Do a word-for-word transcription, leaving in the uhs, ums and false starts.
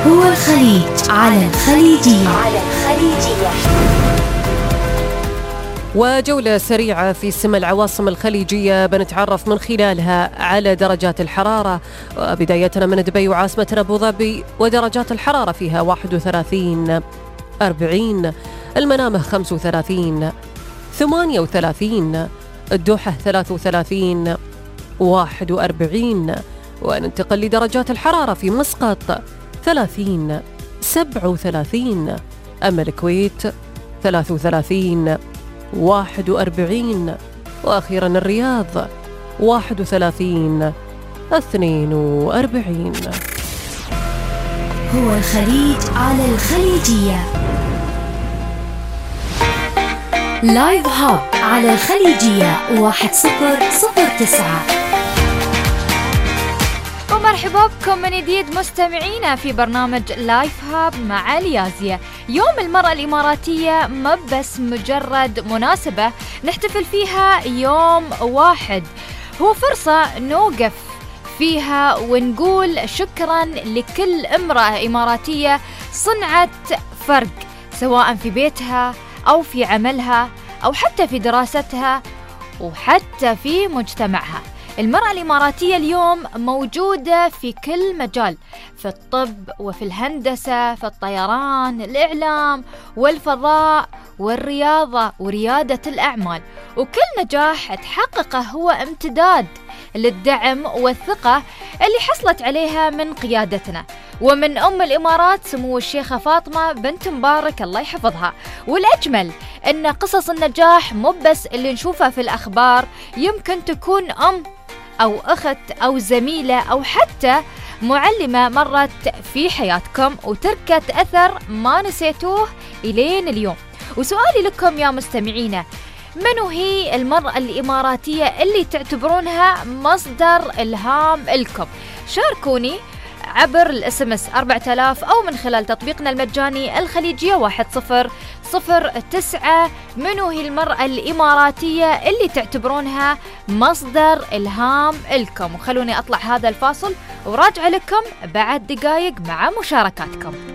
هو الخليج على الخليجية. على الخليجية. وجولة سريعة في سما العواصم الخليجية بنتعرف من خلالها على درجات الحرارة، بدايتنا من دبي وعاصمتنا أبو ظبي، ودرجات الحرارة فيها واحد وثلاثين أربعين، المنامة خمسة وثلاثين ثمانية وثلاثين، الدوحة ثلاثة وثلاثين واحد وأربعين. وننتقل لدرجات الحرارة في مسقط ثلاثين سبعة وثلاثين، أما الكويت ثلاثة وثلاثين واحد وأربعين، وأخيرا الرياض واحد وثلاثين اثنين وأربعين. هو الخليج على الخليجية. لايف هاب على الخليجية واحد صفر صفر تسعة. ومرحبا بكم من جديد مستمعينا في برنامج لايف هاب مع اليازية. يوم المرأة الإماراتية ما بس مجرد مناسبة نحتفل فيها يوم واحد، هو فرصة نوقف فيها ونقول شكرا لكل امرأة إماراتية صنعت فرق، سواء في بيتها أو في عملها أو حتى في دراستها وحتى في مجتمعها. المرأة الإماراتية اليوم موجودة في كل مجال، في الطب وفي الهندسة، في الطيران، الإعلام والفضاء والرياضة وريادة الأعمال، وكل نجاح تحققه هو امتداد للدعم والثقة اللي حصلت عليها من قيادتنا ومن أم الإمارات سمو الشيخة فاطمة بنت مبارك الله يحفظها. والأجمل أن قصص النجاح مو بس اللي نشوفها في الأخبار، يمكن تكون أم أو أخت أو زميلة أو حتى معلمة مرت في حياتكم وتركت أثر ما نسيتوه إلين اليوم. وسؤالي لكم يا مستمعينا، منو هي المرأة الإماراتية اللي تعتبرونها مصدر إلهام لكم؟ شاركوني عبر الاس ام اس أربعة آلاف أو من خلال تطبيقنا المجاني الخليجية واحد صفر صفر تسعة. منو هي المرأة الإماراتية اللي تعتبرونها مصدر إلهام لكم؟ وخلوني أطلع هذا الفاصل وراجع لكم بعد دقايق مع مشاركاتكم.